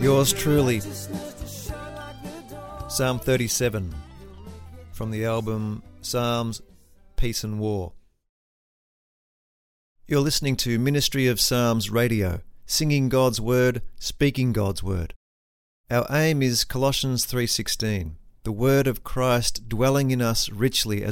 Yours truly, Psalm 37, from the album Psalms, Peace and War. You're listening to Ministry of Psalms Radio, singing God's Word, speaking God's Word. Our aim is Colossians 3:16, the Word of Christ dwelling in us richly as